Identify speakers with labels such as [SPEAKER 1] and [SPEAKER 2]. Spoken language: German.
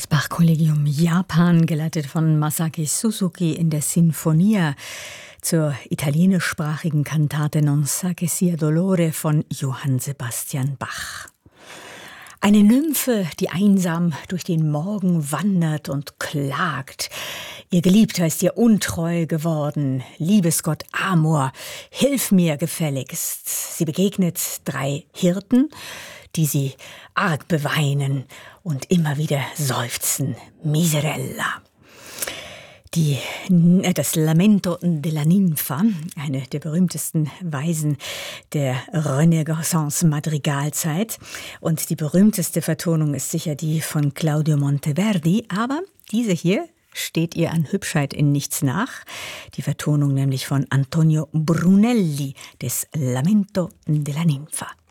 [SPEAKER 1] Das Bach-Kollegium Japan, geleitet von Masaki Suzuki in der Sinfonia zur italienischsprachigen Kantate Non sa che sia dolore von Johann Sebastian Bach. Eine Nymphe, die einsam durch den Morgen wandert und klagt. Ihr Geliebter ist ihr untreu geworden. Liebesgott Amor, hilf mir gefälligst. Sie begegnet 3 Hirten, die sie arg beweinen und immer wieder seufzen. Miserella. Das Lamento della Ninfa, eine der berühmtesten Weisen der Renaissance-Madrigalzeit. Und die berühmteste Vertonung ist sicher die von Claudio Monteverdi, aber diese hier steht ihr an Hübschheit in nichts nach. Die Vertonung nämlich von Antonio Brunelli des Lamento della Ninfa.